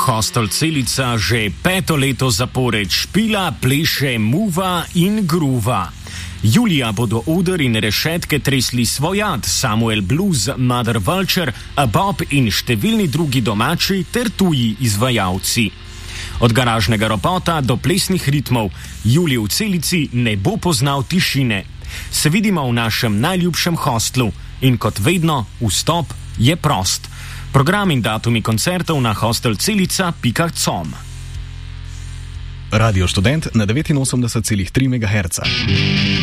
Hostel Celica že 5. leto zapored špila, pleše, muva in gruva. Julija bodo oder in rešetke tresli svojad, Samuel Blues, Mother Vulture, A Bob in številni drugi domači ter tuji izvajalci. Od garažnega ropota do plesnih ritmov, Julij v Celici ne bo poznal tišine. Se vidimo v našem najljubšem hostlu in kot vedno, vstop je prost. Program in datumi koncertov na hostelcelica.com. Radio Študent na 89,3 MHz.